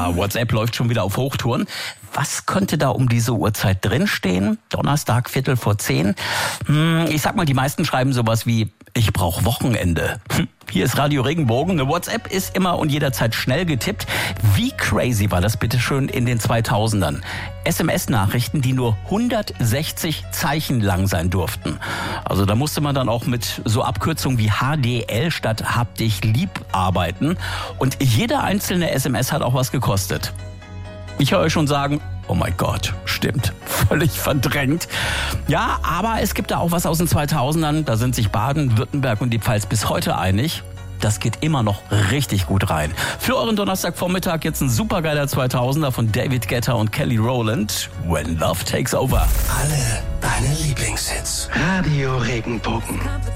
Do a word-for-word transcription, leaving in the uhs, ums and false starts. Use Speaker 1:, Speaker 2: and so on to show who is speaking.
Speaker 1: Ja, WhatsApp läuft schon wieder auf Hochtouren. Was könnte da um diese Uhrzeit drinstehen? Donnerstag, Viertel vor zehn. Hm, ich sag mal, die meisten schreiben sowas wie, ich brauche Wochenende. Hm, hier ist Radio Regenbogen. Eine WhatsApp ist immer und jederzeit schnell getippt. Wie crazy war das bitte schön in den zweitausendern? S M S-Nachrichten, die nur hundertsechzig Zeichen lang sein durften. Also da musste man dann auch mit so Abkürzungen wie H D L statt Hab dich lieb arbeiten. Und jede einzelne S M S hat auch was gekostet. Ich höre euch schon sagen, oh mein Gott, stimmt, völlig verdrängt. Ja, aber es gibt da auch was aus den zweitausendern, da sind sich Baden, Württemberg und die Pfalz bis heute einig. Das geht immer noch richtig gut rein. Für euren Donnerstagvormittag jetzt ein supergeiler zweitausender von David Guetta und Kelly Rowland. When Love Takes Over.
Speaker 2: Alle deine Lieblingshits. Radio Regenbogen.